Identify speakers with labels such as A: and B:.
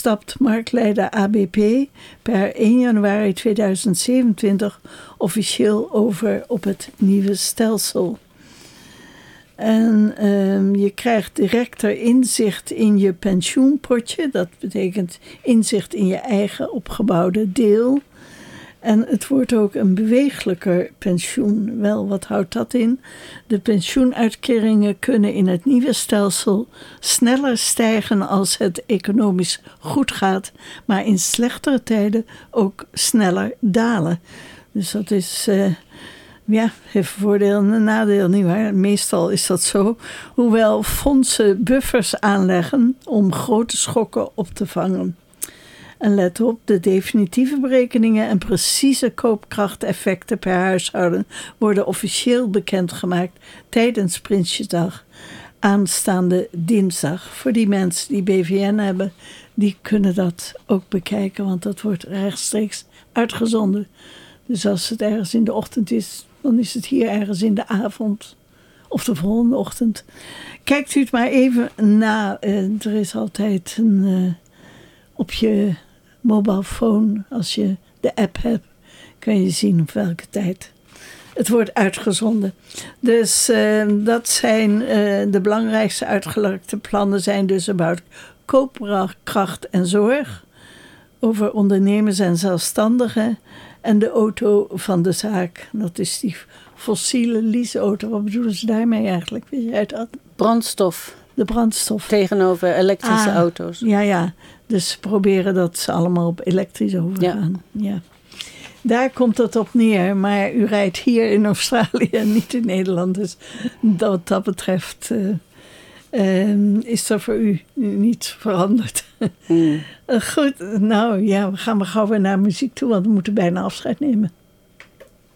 A: stapt marktleider ABP per 1 januari 2027 officieel over op het nieuwe stelsel. En je krijgt directer inzicht in je pensioenpotje. Dat betekent inzicht in je eigen opgebouwde deel. En het wordt ook een beweeglijker pensioen. Wel, wat houdt dat in? De pensioenuitkeringen kunnen in het nieuwe stelsel sneller stijgen als het economisch goed gaat, maar in slechtere tijden ook sneller dalen. Dus dat is heeft voordeel en een nadeel, nietwaar? Meestal is dat zo. Hoewel fondsen buffers aanleggen om grote schokken op te vangen. En let op, de definitieve berekeningen en precieze koopkrachteffecten per huishouden worden officieel bekendgemaakt tijdens Prinsjesdag aanstaande dinsdag. Voor die mensen die BVN hebben, die kunnen dat ook bekijken, want dat wordt rechtstreeks uitgezonden. Dus als het ergens in de ochtend is, dan is het hier ergens in de avond of de volgende ochtend. Kijkt u het maar even na. Er is altijd op je mobile phone, als je de app hebt, kan je zien op welke tijd het wordt uitgezonden. Dus dat zijn de belangrijkste uitgelekte plannen zijn dus about koopkracht en zorg, over ondernemers en zelfstandigen en de auto van de zaak. Dat is die fossiele leaseauto. Wat bedoelen ze daarmee eigenlijk? Weet jij dat?
B: Brandstof.
A: De brandstof.
B: Tegenover elektrische auto's.
A: Ja. Dus ze proberen dat ze allemaal op elektrisch overgaan. Ja. Daar komt het op neer. Maar u rijdt hier in Australië en niet in Nederland. Dus wat dat betreft is er voor u niets veranderd. Goed, nou ja, we gaan maar gauw weer naar muziek toe. Want we moeten bijna afscheid nemen.